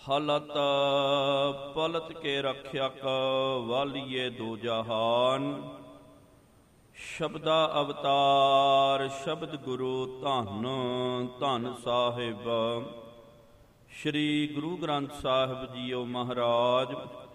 ਹਲਤ ਪਲਤ ਕੇ ਰੱਖਿਅਕ ਵਾਲੀਏ ਦੋ ਜਹਾਨ। ਸ਼ਬਦਾ ਅਵਤਾਰ ਸ਼ਬਦ ਗੁਰੂ ਧੰਨ ਧੰਨ ਸਾਹਿਬ। ਸ੍ਰੀ ਗੁਰੂ ਗ੍ਰੰਥ ਸਾਹਿਬ ਜੀਓ ਮਹਾਰਾਜ